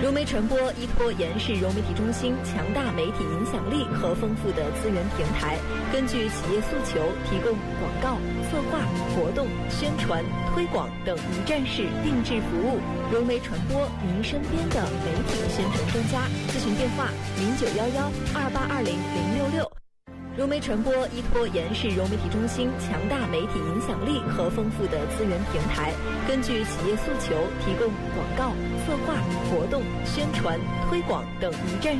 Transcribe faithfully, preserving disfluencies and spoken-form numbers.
融媒传播依托延世融媒体中心强大媒体影响力和丰富的资源平台，根据企业诉求，提供广告、策划、活动、宣传、推广等一站式定制服务。融媒传播，您身边的媒体宣传专家。咨询电话：零九幺幺二八二零零六六。融媒传播依托延世融媒体中心强大媒体影响力和丰富的资源平台，根据企业诉求，提供广告、策划、活动、宣传、推广等一站